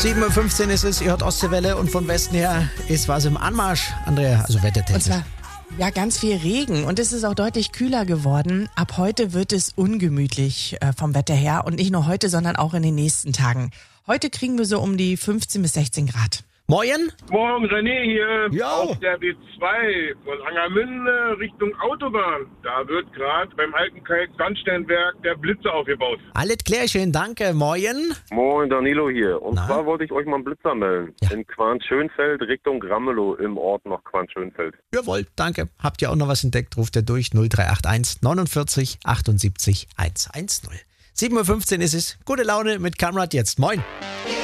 7:15 Uhr ist es, ihr hört Ostseewelle und von Westen her ist was im Anmarsch, Andrea, also Und wettertechnisch. zwar, ja, ganz viel Regen und es ist auch deutlich kühler geworden. Ab heute wird es ungemütlich vom Wetter her und nicht nur heute, sondern auch in den nächsten Tagen. Heute kriegen wir so um die 15 bis 16 Grad. Moin. Morgen, René hier Jo. auf der B2 von Angermünde Richtung Autobahn. Da wird gerade beim alten Kalk-Sandsteinwerk der Blitzer aufgebaut. Alles klärchen, danke. Moin. Moin, Danilo hier. Und Na? zwar wollte ich euch mal einen Blitzer melden. Ja. In Quanschönfeld Richtung Grammelow im Ort noch Quanschönfeld. Jawohl, danke. Habt ihr auch noch was entdeckt? Ruft ihr durch 0381 49 78 110. 7:15 Uhr ist es. Gute Laune mit Kamrat jetzt. Moin.